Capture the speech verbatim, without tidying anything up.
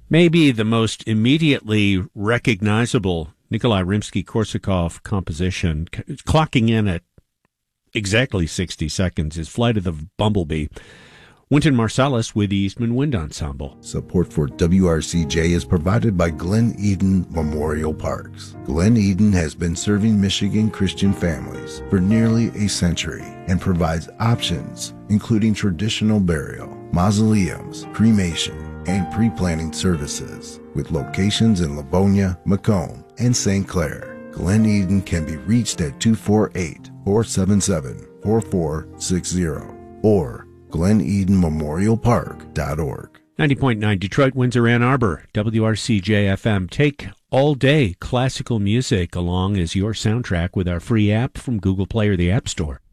Maybe the most immediately recognizable Nikolai Rimsky-Korsakov composition, clocking in at exactly sixty seconds, is Flight of the Bumblebee. Wynton Marsalis with the Eastman Wind Ensemble. Support for W R C J is provided by Glen Eden Memorial Parks. Glen Eden has been serving Michigan Christian families for nearly a century and provides options including traditional burial, mausoleums, cremation, and pre-planning services with locations in Livonia, Macomb, and Saint Clair. Glen Eden can be reached at two four eight, four seven seven, four four six zero or glen eden memorial park dot org. ninety point nine Detroit, Windsor, Ann Arbor, W R C J F M. Take all day classical music along as your soundtrack with our free app from Google Play or the App Store.